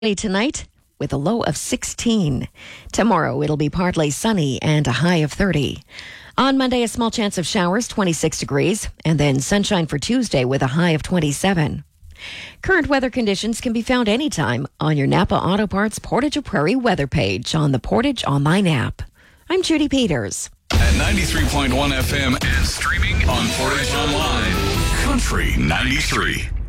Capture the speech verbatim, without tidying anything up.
Tonight with a low of sixteen. Tomorrow it'll be partly sunny and a high of thirty. On Monday, a small chance of showers, twenty-six degrees, and then sunshine for Tuesday with a high of twenty-seven. Current weather conditions can be found anytime on your Napa Auto Parts Portage of Prairie weather page on the Portage Online app. I'm Judy Peters. At ninety-three point one F M and streaming on Portage Online. Country ninety-three.